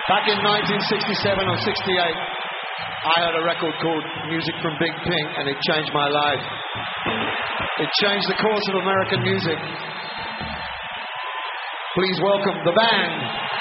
Back in 1967 or 68, I heard a record called Music from Big Pink, and it changed my life. It changed the course of American music. Please welcome the band.